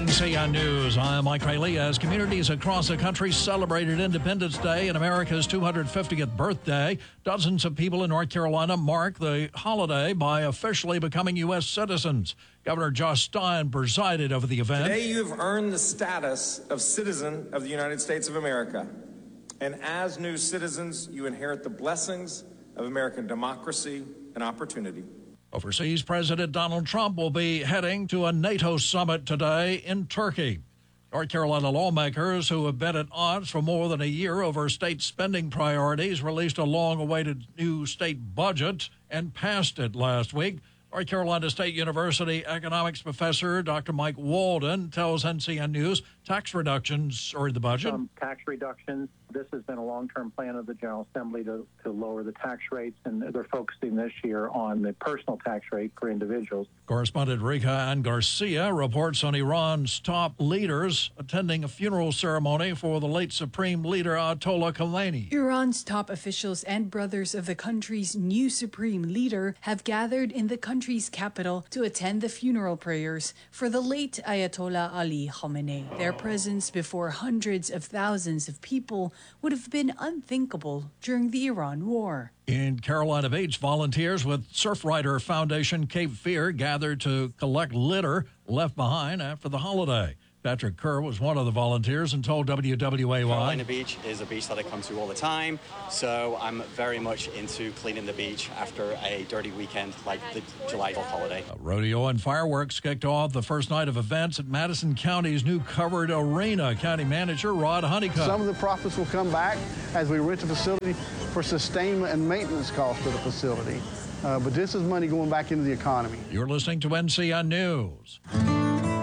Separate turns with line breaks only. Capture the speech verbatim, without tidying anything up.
C N News, I'm Mike Rayleigh. As communities across the country celebrated Independence Day and America's two hundred fiftieth birthday, dozens of people in North Carolina mark the holiday by officially becoming U S citizens. Governor Josh Stein presided over the event.
Today you have earned the status of citizen of the United States of America. And as new citizens, you inherit the blessings of American democracy and opportunity.
Overseas, President Donald Trump will be heading to a NATO summit today in Turkey. North Carolina lawmakers who have been at odds for more than a year over state spending priorities released a long-awaited new state budget and passed it last week. North Carolina State University economics professor Doctor Mike Walden tells N C N News tax reductions are in the budget.
Some tax reductions. This has been a long-term plan of the General Assembly to, to lower the tax rates, and they're focusing this year on the personal tax rate for individuals.
Correspondent Rika Ann Garcia reports on Iran's top leaders attending a funeral ceremony for the late Supreme Leader Ayatollah Khamenei.
Iran's top officials and brothers of the country's new Supreme Leader have gathered in the country's capital to attend the funeral prayers for the late Ayatollah Ali Khamenei. Their presence before hundreds of thousands of people would have been unthinkable during the Iran war.
In Carolina Beach, volunteers with Surfrider Foundation Cape Fear gathered to collect litter left behind after the holiday. Patrick Kerr was one of the volunteers and told W W A Y.
Carolina Beach is a beach that I come to all the time, so I'm very much into cleaning the beach after a dirty weekend like the July fourth holiday.
A rodeo and fireworks kicked off the first night of events at Madison County's new covered arena. County manager Rod Honeycutt.
Some of the profits will come back as we rent the facility for sustainment and maintenance costs of the facility. Uh, but this is money going back into the economy.
You're listening to N C N News.